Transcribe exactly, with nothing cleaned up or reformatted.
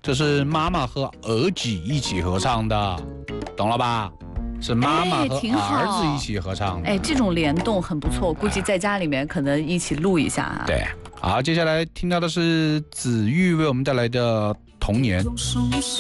这是妈妈和儿媳一起合唱的，懂了吧？是妈妈和儿子一起合唱的。 哎，这种联动很不错，估计在家里面可能一起录一下啊。 对，好，接下来听到的是子玉为我们带来的《童年》。